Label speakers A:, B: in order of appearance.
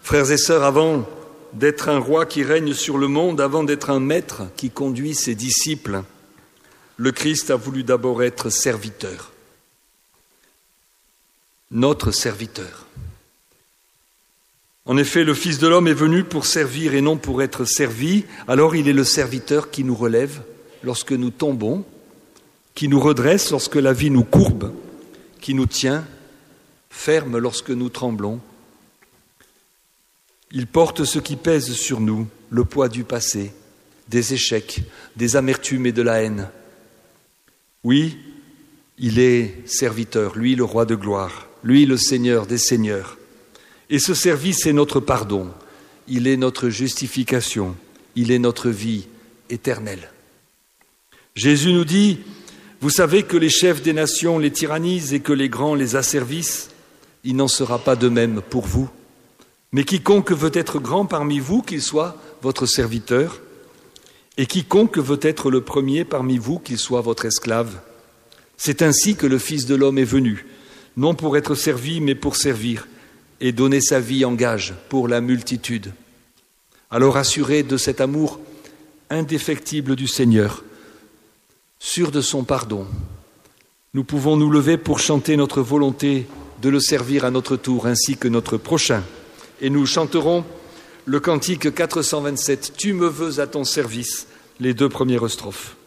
A: Frères et sœurs, avant d'être un roi qui règne sur le monde, avant d'être un maître qui conduit ses disciples, le Christ a voulu d'abord être serviteur. Notre serviteur. En effet, le Fils de l'homme est venu pour servir et non pour être servi. Alors il est le serviteur qui nous relève lorsque nous tombons, qui nous redresse lorsque la vie nous courbe, qui nous tient ferme lorsque nous tremblons. Il porte ce qui pèse sur nous, le poids du passé, des échecs, des amertumes et de la haine. Oui, il est serviteur, lui le roi de gloire, lui le Seigneur des seigneurs. Et ce service est notre pardon, il est notre justification, il est notre vie éternelle. Jésus nous dit, vous savez que les chefs des nations les tyrannisent et que les grands les asservissent. Il n'en sera pas de même pour vous. Mais quiconque veut être grand parmi vous, qu'il soit votre serviteur, et quiconque veut être le premier parmi vous, qu'il soit votre esclave. C'est ainsi que le Fils de l'homme est venu, non pour être servi, mais pour servir, et donner sa vie en gage pour la multitude. Alors assurés de cet amour indéfectible du Seigneur, sûrs de son pardon, nous pouvons nous lever pour chanter notre volonté de le servir à notre tour, ainsi que notre prochain. Et nous chanterons le cantique 427, « Tu me veux à ton service », les 2 premières strophes.